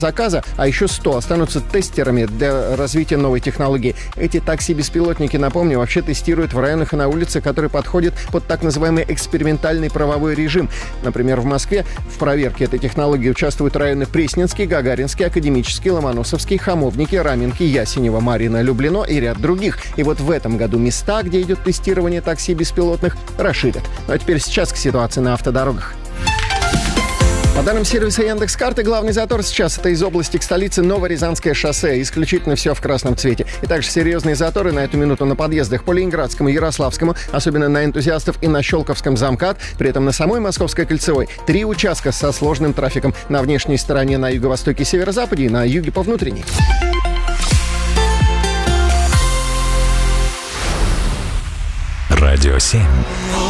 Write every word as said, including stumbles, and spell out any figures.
заказа, а еще сто останутся тестерами для развития новой технологии. Эти такси-беспилотники, напомню, вообще тестируют в районах и на улице, которые подходят под так называемый экспериментальный правовой режим. Например, в Москве в проверке этой технологии участвуют районы Пресненский, Гагаринский, Академический, Ломоносовский, Хамовники, Раменки, Ясенево, Марьино, Люблино и ряд других. И вот в этом году места, где идет тестирование такси беспилотных, расширят. Ну а теперь сейчас к ситуации на автодорогах. По данным сервиса Яндекс.Карты, главный затор сейчас это из области к столице Новорязанское шоссе. Исключительно все в красном цвете. И также серьезные заторы на эту минуту на подъездах по Ленинградскому, Ярославскому, особенно на Энтузиастов и на Щелковском замкат. При этом на самой Московской кольцевой три участка со сложным трафиком. На внешней стороне на юго-востоке и северо-западе и на юге по внутренней. Радио семь.